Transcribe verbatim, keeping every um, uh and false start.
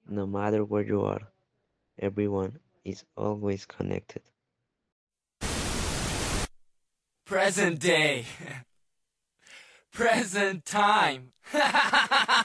No matter where you are, everyone is always connected. Present day. Present time.